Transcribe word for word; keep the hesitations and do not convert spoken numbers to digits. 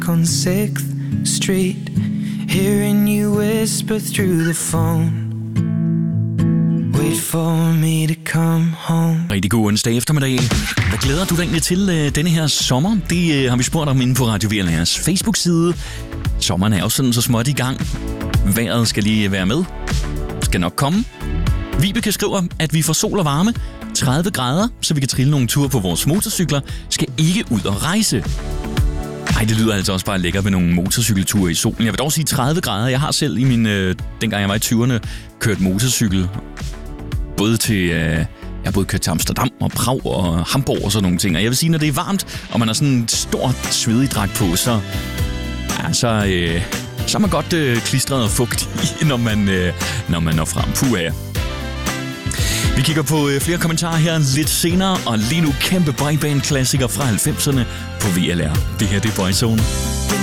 on sixth Street, hearing you whisper through the phone. Wait for me to come home. Rigtig god onsdag eftermiddag. Hvad glæder du dig egentlig til øh, denne her sommer? Det øh, har vi spurgt om inde på Radio V L R's Facebook-side. Sommeren er jo sådan så småt i gang. Vejret skal lige være med. Skal nok komme. Vibeke skriver, at vi får sol og varme. tredive grader, så vi kan trille nogle ture på vores motorcykler. Skal ikke ud og rejse. Ej, det lyder altså også bare lækkert med nogle motorcykelture i solen. Jeg vil dog sige tredive grader. Jeg har selv i min, øh, dengang jeg var i tyverne, kørt motorcykel. Både til, øh, jeg har både kørt til Amsterdam og Prag og Hamburg og sådan nogle ting. Og jeg vil sige, når det er varmt, og man har sådan en stor svedig dragt på, så, ja, så, øh, så er man godt øh, klistret og fugtig, når man, øh, når man når frem. Puh af. Vi kigger på øh, flere kommentarer her lidt senere, og lige nu kæmpe boyband-klassiker fra halvfemserne på V L R. Det her, det er Boyzone.